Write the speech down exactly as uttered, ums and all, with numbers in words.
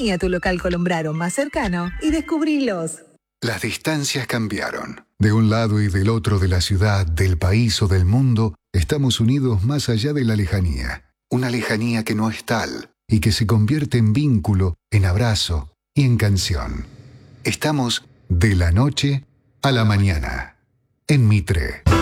Vení a tu local Colombraro más cercano y descubrilos. Las distancias cambiaron. De un lado y del otro de la ciudad, del país o del mundo, estamos unidos más allá de la lejanía. Una lejanía que no es tal y que se convierte en vínculo, en abrazo y en canción. Estamos de la noche a la mañana en Mitre.